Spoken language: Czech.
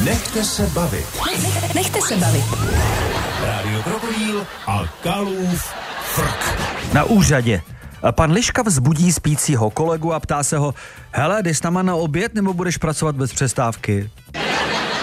Nechte se bavit. Nechte se bavit. Rádio Krokodýl a Kalův frk. Na úřadě. Pan Liška vzbudí spícího kolegu a ptá se ho: hele, jdeš s náma na oběd nebo budeš pracovat bez přestávky?